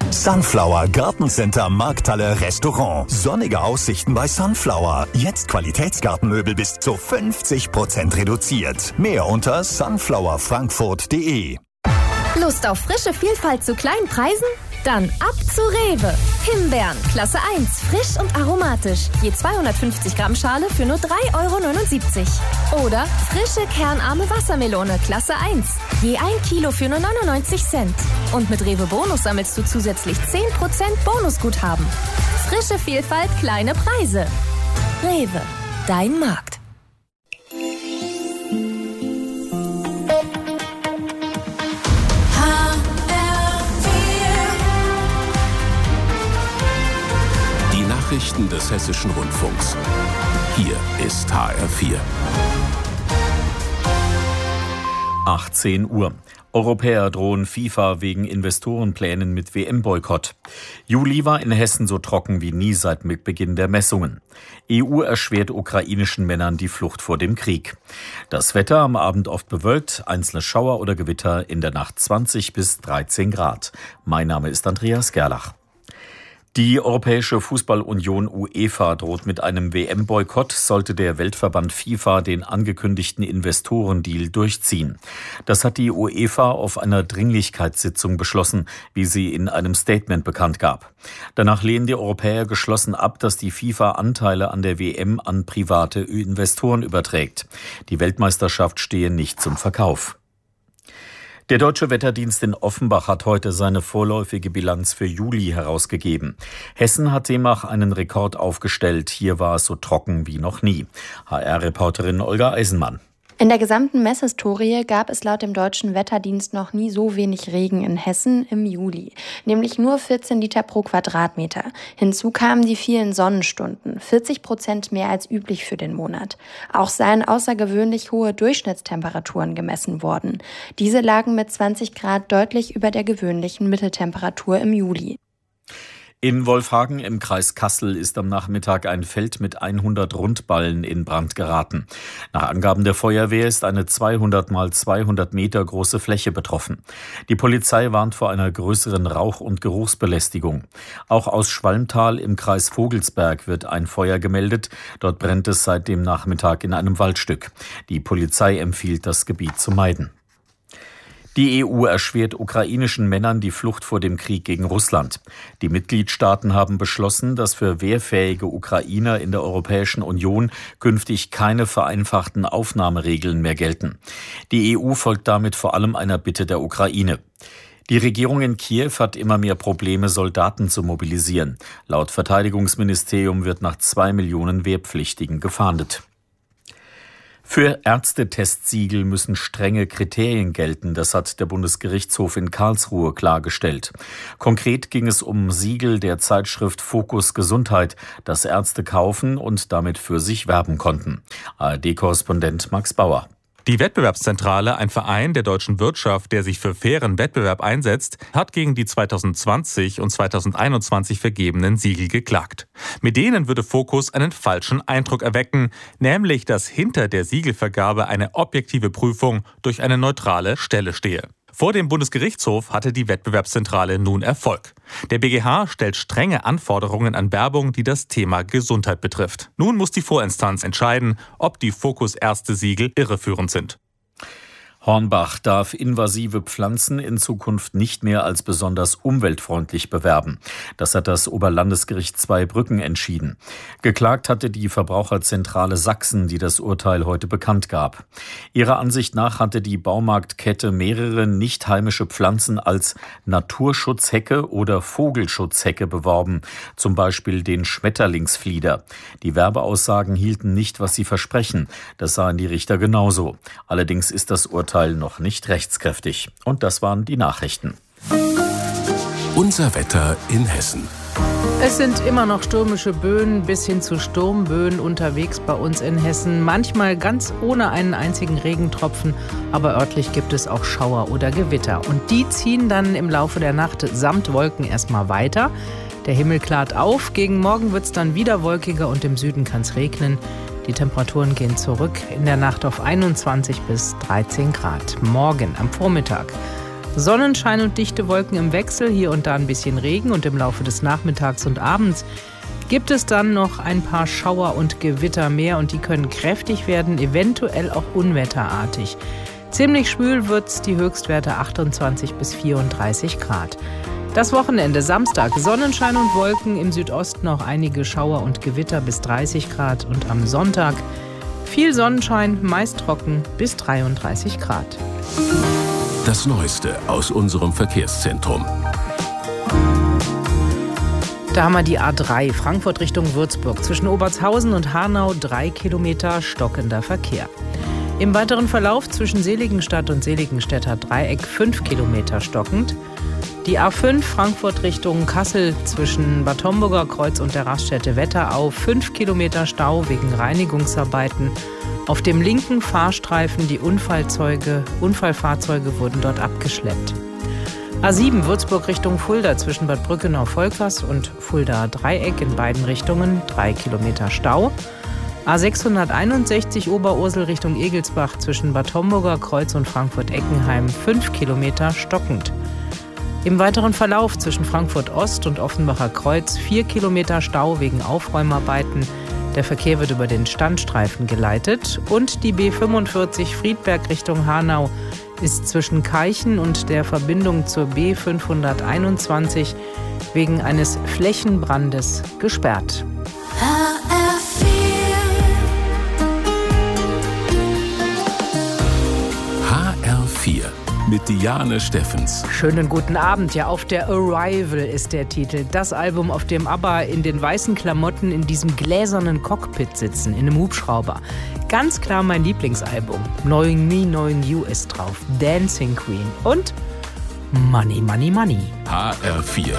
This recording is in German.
Sunflower Gartencenter Markthalle Restaurant. Sonnige Aussichten bei Sunflower. Jetzt Qualitätsgartenmöbel bis zu 50% reduziert. Mehr unter sunflowerfrankfurt.de. Lust auf frische Vielfalt zu kleinen Preisen? Dann ab zu Rewe. Himbeeren, Klasse 1, frisch und aromatisch. Je 250 Gramm Schale für nur 3,79 €. Oder frische kernarme Wassermelone, Klasse 1. Je 1 Kilo für nur 99 Cent. Und mit Rewe Bonus sammelst du zusätzlich 10% Bonusguthaben. Frische Vielfalt, kleine Preise. Rewe, dein Markt. Nachrichten des Hessischen Rundfunks. Hier ist HR4. 18 Uhr. Europäer drohen FIFA wegen Investorenplänen mit WM-Boykott. Juli war in Hessen so trocken wie nie seit Beginn der Messungen. EU erschwert ukrainischen Männern die Flucht vor dem Krieg. Das Wetter am Abend oft bewölkt, einzelne Schauer oder Gewitter, in der Nacht 20 bis 13 Grad. Mein Name ist Andreas Gerlach. Die Europäische Fußballunion UEFA droht mit einem WM-Boykott, sollte der Weltverband FIFA den angekündigten Investorendeal durchziehen. Das hat die UEFA auf einer Dringlichkeitssitzung beschlossen, wie sie in einem Statement bekannt gab. Danach lehnen die Europäer geschlossen ab, dass die FIFA Anteile an der WM an private Investoren überträgt. Die Weltmeisterschaft stehe nicht zum Verkauf. Der Deutsche Wetterdienst in Offenbach hat heute seine vorläufige Bilanz für Juli herausgegeben. Hessen hat demnach einen Rekord aufgestellt. Hier war es so trocken wie noch nie. HR-Reporterin Olga Eisenmann. In der gesamten Messhistorie gab es laut dem Deutschen Wetterdienst noch nie so wenig Regen in Hessen im Juli, nämlich nur 14 Liter pro Quadratmeter. Hinzu kamen die vielen Sonnenstunden, 40% mehr als üblich für den Monat. Auch seien außergewöhnlich hohe Durchschnittstemperaturen gemessen worden. Diese lagen mit 20 Grad deutlich über der gewöhnlichen Mitteltemperatur im Juli. In Wolfhagen im Kreis Kassel ist am Nachmittag ein Feld mit 100 Rundballen in Brand geraten. Nach Angaben der Feuerwehr ist eine 200 mal 200 Meter große Fläche betroffen. Die Polizei warnt vor einer größeren Rauch- und Geruchsbelästigung. Auch aus Schwalmtal im Kreis Vogelsberg wird ein Feuer gemeldet. Dort brennt es seit dem Nachmittag in einem Waldstück. Die Polizei empfiehlt, das Gebiet zu meiden. Die EU erschwert ukrainischen Männern die Flucht vor dem Krieg gegen Russland. Die Mitgliedstaaten haben beschlossen, dass für wehrfähige Ukrainer in der Europäischen Union künftig keine vereinfachten Aufnahmeregeln mehr gelten. Die EU folgt damit vor allem einer Bitte der Ukraine. Die Regierung in Kiew hat immer mehr Probleme, Soldaten zu mobilisieren. Laut Verteidigungsministerium wird nach 2 Millionen Wehrpflichtigen gefahndet. Für Ärztetestsiegel müssen strenge Kriterien gelten, das hat der Bundesgerichtshof in Karlsruhe klargestellt. Konkret ging es um Siegel der Zeitschrift Fokus Gesundheit, das Ärzte kaufen und damit für sich werben konnten. ARD-Korrespondent Max Bauer. Die Wettbewerbszentrale, ein Verein der deutschen Wirtschaft, der sich für fairen Wettbewerb einsetzt, hat gegen die 2020 und 2021 vergebenen Siegel geklagt. Mit denen würde Focus einen falschen Eindruck erwecken, nämlich dass hinter der Siegelvergabe eine objektive Prüfung durch eine neutrale Stelle stehe. Vor dem Bundesgerichtshof hatte die Wettbewerbszentrale nun Erfolg. Der BGH stellt strenge Anforderungen an Werbung, die das Thema Gesundheit betrifft. Nun muss die Vorinstanz entscheiden, ob die Fokus-Ärzte-Siegel irreführend sind. Hornbach darf invasive Pflanzen in Zukunft nicht mehr als besonders umweltfreundlich bewerben. Das hat das Oberlandesgericht Zweibrücken entschieden. Geklagt hatte die Verbraucherzentrale Sachsen, die das Urteil heute bekannt gab. Ihrer Ansicht nach hatte die Baumarktkette mehrere nicht heimische Pflanzen als Naturschutzhecke oder Vogelschutzhecke beworben, zum Beispiel den Schmetterlingsflieder. Die Werbeaussagen hielten nicht, was sie versprechen. Das sahen die Richter genauso. Allerdings ist das Urteil noch nicht rechtskräftig. Und das waren die Nachrichten. Unser Wetter in Hessen. Es sind immer noch stürmische Böen bis hin zu Sturmböen unterwegs bei uns in Hessen. Manchmal ganz ohne einen einzigen Regentropfen, aber örtlich gibt es auch Schauer oder Gewitter. Und die ziehen dann im Laufe der Nacht samt Wolken erstmal weiter. Der Himmel klart auf, gegen Morgen wird es dann wieder wolkiger und im Süden kann es regnen. Die Temperaturen gehen zurück in der Nacht auf 21 bis 13 Grad. Morgen am Vormittag Sonnenschein und dichte Wolken im Wechsel, hier und da ein bisschen Regen und im Laufe des Nachmittags und Abends gibt es dann noch ein paar Schauer und Gewitter mehr und die können kräftig werden, eventuell auch unwetterartig. Ziemlich schwül wird's, die Höchstwerte 28 bis 34 Grad. Das Wochenende Samstag Sonnenschein und Wolken, im Südosten auch einige Schauer und Gewitter bis 30 Grad und am Sonntag viel Sonnenschein, meist trocken bis 33 Grad. Das Neueste aus unserem Verkehrszentrum. Da haben wir die A3, Frankfurt Richtung Würzburg. Zwischen Obertshausen und Hanau 3 Kilometer stockender Verkehr. Im weiteren Verlauf zwischen Seligenstadt und Seligenstädter Dreieck 5 Kilometer stockend. Die A5 Frankfurt Richtung Kassel zwischen Bad Homburger Kreuz und der Raststätte Wetterau 5 Kilometer Stau wegen Reinigungsarbeiten. Auf dem linken Fahrstreifen die Unfallfahrzeuge wurden dort abgeschleppt. A7 Würzburg Richtung Fulda zwischen Bad Brückenau-Volkers und Fulda Dreieck in beiden Richtungen 3 Kilometer Stau. A661 Oberursel Richtung Egelsbach zwischen Bad Homburger Kreuz und Frankfurt-Eckenheim 5 Kilometer stockend. Im weiteren Verlauf zwischen Frankfurt Ost und Offenbacher Kreuz 4 Kilometer Stau wegen Aufräumarbeiten. Der Verkehr wird über den Standstreifen geleitet. Und die B45 Friedberg Richtung Hanau ist zwischen Keichen und der Verbindung zur B521 wegen eines Flächenbrandes gesperrt. HR4 mit Diane Steffens. Schönen guten Abend. Ja, Auf der Arrival ist der Titel. Das Album, auf dem ABBA in den weißen Klamotten in diesem gläsernen Cockpit sitzen, in einem Hubschrauber. Ganz klar mein Lieblingsalbum. Knowing Me, Knowing You ist drauf. Dancing Queen und Money, Money, Money. HR4.